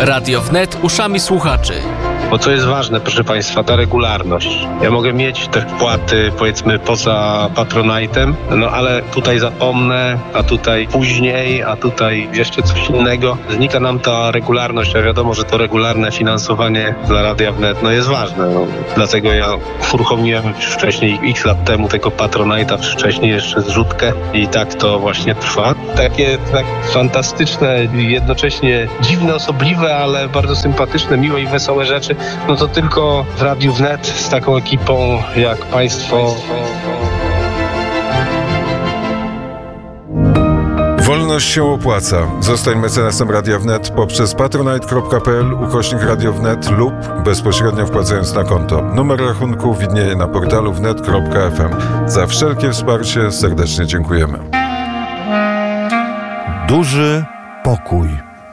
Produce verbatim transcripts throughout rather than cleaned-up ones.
Radio Wnet uszami słuchaczy. Bo co jest ważne, proszę Państwa, ta regularność. Ja mogę mieć te wpłaty, powiedzmy, poza Patronite'em, no ale tutaj zapomnę, a tutaj później, a tutaj jeszcze coś innego. Znika nam ta regularność, a wiadomo, że to regularne finansowanie dla Radia Wnet no jest ważne. No. Dlatego ja uruchomiłem już wcześniej, x lat temu, tego Patronite'a, wcześniej jeszcze zrzutkę i tak to właśnie trwa. Takie tak fantastyczne, jednocześnie dziwne, osobliwe, ale bardzo sympatyczne, miłe i wesołe rzeczy. No to tylko w Radiu Wnet z taką ekipą jak Państwo. Wolność się opłaca. Zostań mecenasem Radia Wnet poprzez patronite.pl ukośnik Radio Wnet lub bezpośrednio wpłacając na konto. Numer rachunku widnieje na portalu wnet kropka f m. Za wszelkie wsparcie serdecznie dziękujemy. Duży pokój.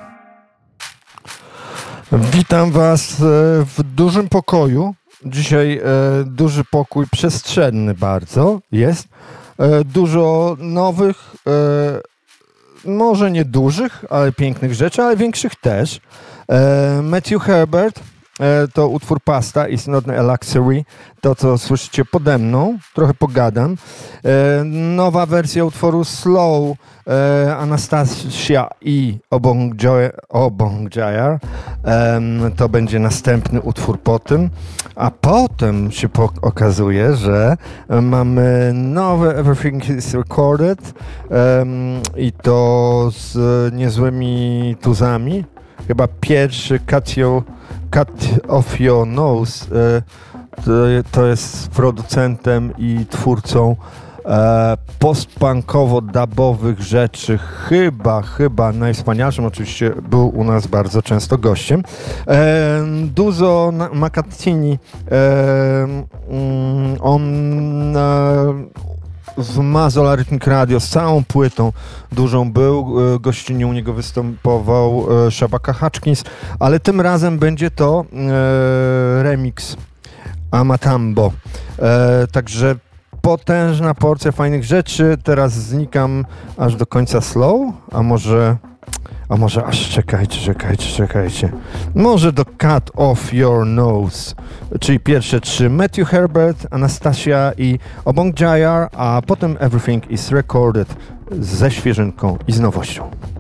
Witam Was w dużym pokoju. Dzisiaj e, duży pokój przestrzenny bardzo jest. E, dużo nowych, e, może nie dużych, ale pięknych rzeczy, ale większych też. E, Matthew Herbert, e, to utwór Pasta, It's Not a Luxury. To, co słyszycie pode mną, trochę pogadam. E, nowa wersja utworu Slow, e, Anastasia i Obongjayar. E, to będzie następny utwór po tym. A potem się po- okazuje, że mamy nowe Everything is Recorded e, i to z niezłymi tuzami. Chyba pierwszy Cut, your, cut Off Your Nose e, to, to jest producentem i twórcą e, postpunkowo-dubowych rzeczy, chyba, chyba najwspanialszym, oczywiście był u nas bardzo często gościem. E, Duzo Macatini, e, on e, w Mazzola Rhythmic Radio z całą płytą dużą był, gościnnie u niego występował Shabaka Hutchins, ale tym razem będzie to e, remix Amatambo. E, także potężna porcja fajnych rzeczy. Teraz znikam aż do końca Slow, a może a może aż czekajcie, czekajcie, czekajcie. Może do Cut Off Your Nose, czyli pierwsze trzy Matthew Herbert, Anastasia i Obongjayar, a potem Everything is Recorded ze świeżynką i z nowością.